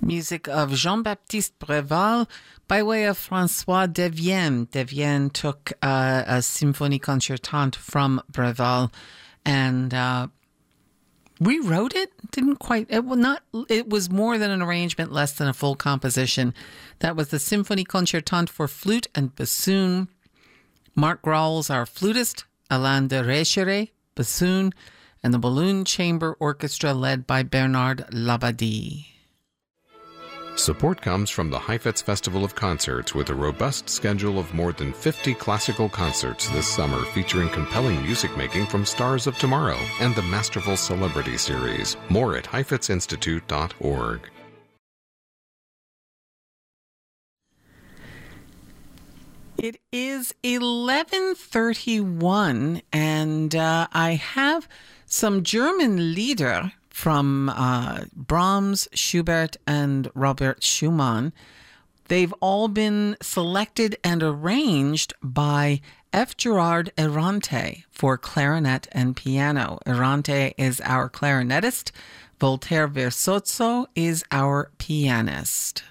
Music of Jean-Baptiste Breval by way of François Devienne. Devienne took a symphonie concertante from Breval and rewrote it. Didn't quite. It was more than an arrangement, less than a full composition. That was the Symphonie Concertante for flute and bassoon. Mark Growls, our flutist, Alain de Récheret, bassoon, and the Balloon Chamber Orchestra led by Bernard Labadie. Support comes from the Heifetz Festival of Concerts with a robust schedule of more than 50 classical concerts this summer featuring compelling music making from stars of tomorrow and the Masterful Celebrity Series. More at heifetzinstitute.org. It is 11:31 and I have some German Lieder from Brahms, Schubert, and Robert Schumann. They've all been selected and arranged by F. Gerard Errante for clarinet and piano. Errante is our clarinetist. Voltaire Versozzo is our pianist.